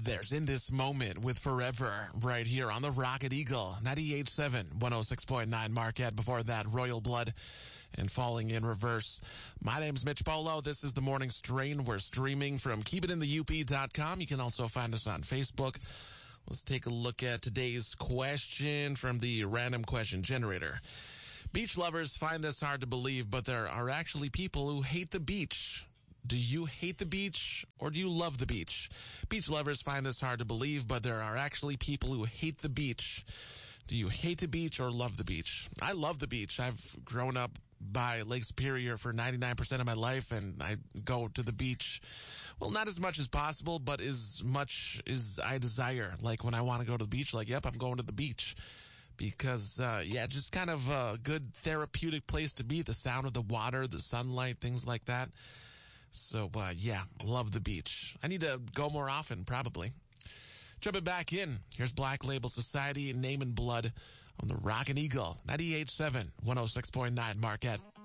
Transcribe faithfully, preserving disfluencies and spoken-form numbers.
There's In This Moment with Forever right here on the Rocket Eagle, ninety-eight point seven, one oh six point nine Marquette. Before that, Royal Blood and Falling in Reverse. My name's Mitch Polo. This is The Morning Strain. We're streaming from keep it in the U P dot com. You can also find us on Facebook. Let's take a look at today's question from the random question generator. Beach lovers find this hard to believe, but there are actually people who hate the beach. Do you hate the beach or do you love the beach? Beach lovers find this hard to believe, but there are actually people who hate the beach. Do you hate the beach or love the beach? I love the beach. I've grown up by Lake Superior for ninety-nine percent of my life, and I go to the beach, well, not as much as possible, but as much as I desire. Like when I want to go to the beach, like, yep, I'm going to the beach. Because, uh, yeah, just kind of a good therapeutic place to be. The sound of the water, the sunlight, things like that. So, uh, yeah, love the beach. I need to go more often, probably. Jumping back in, here's Black Label Society and Name and Blood on the Rockin' Eagle, ninety-eight point seven, one oh six point nine Marquette.